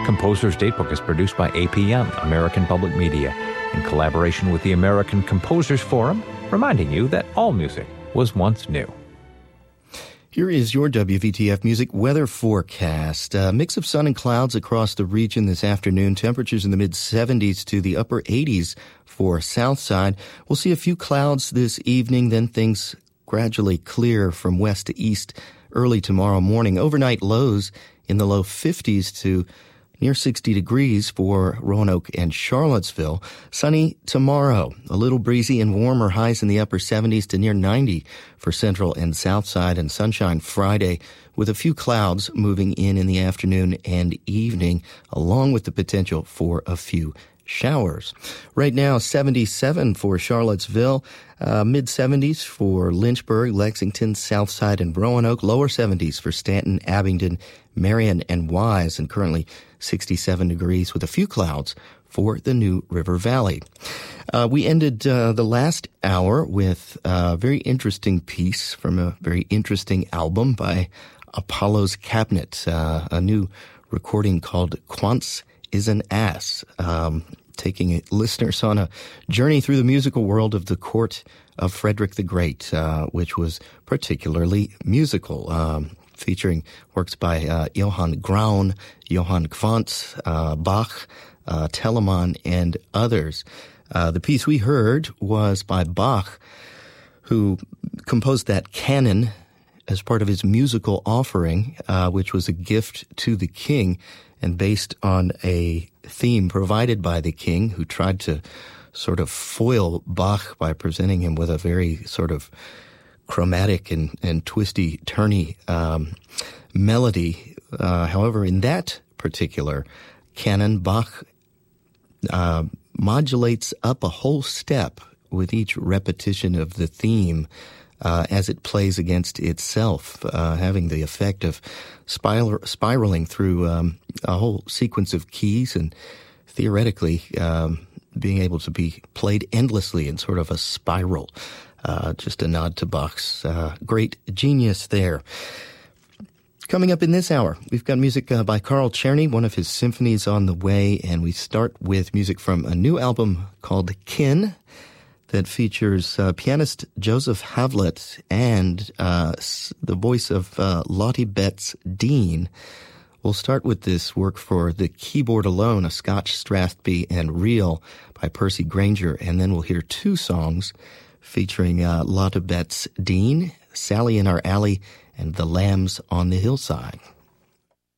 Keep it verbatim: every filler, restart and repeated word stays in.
Composer's Datebook is produced by A P M, American Public Media, in collaboration with the American Composers Forum, reminding you that all music was once new. Here is your W V T F Music weather forecast. A mix of sun and clouds across the region this afternoon. Temperatures in the mid-seventies to the upper eighties for south side. We'll see a few clouds this evening, then things gradually clear from west to east early tomorrow morning. Overnight lows in the low fifties to near sixty degrees for Roanoke and Charlottesville. Sunny tomorrow. A little breezy and warmer, highs in the upper seventies to near ninety for central and south side, and sunshine Friday with a few clouds moving in in the afternoon and evening, along with the potential for a few showers. Right now, seventy-seven for Charlottesville, uh, mid-seventies for Lynchburg, Lexington, Southside, and Roanoke, lower seventies for Stanton, Abingdon, Marion, and Wise, and currently sixty-seven degrees with a few clouds for the New River Valley. Uh, we ended uh, the last hour with a very interesting piece from a very interesting album by Apollo's Cabinet, uh, a new recording called Quantz is an Ass, um, taking listeners on a journey through the musical world of the court of Frederick the Great, uh, which was particularly musical, um, featuring works by uh, Johann Graun, Johann Quantz, uh, Bach, uh, Telemann, and others. Uh, the piece we heard was by Bach, who composed that canon as part of his musical offering, uh, which was a gift to the king and based on a theme provided by the king, who tried to sort of foil Bach by presenting him with a very sort of chromatic and, and twisty, turny um, melody. Uh, however, in that particular canon, Bach uh, modulates up a whole step with each repetition of the theme uh, as it plays against itself, uh, having the effect of spiral, spiraling through um, a whole sequence of keys and theoretically um, being able to be played endlessly in sort of a spiral. Uh, just a nod to Bach's uh, great genius there. Coming up in this hour, we've got music uh, by Carl Czerny, one of his symphonies on the way, and we start with music from a new album called Kin that features uh, pianist Joseph Havlett and uh, the voice of uh, Lottie Betts Dean. We'll start with this work for the keyboard alone, a Scotch Strathspey and Reel by Percy Granger, and then we'll hear two songs featuring uh, Lotta Betts Dean, Sally in Our Alley, and The Lambs on the Hillside.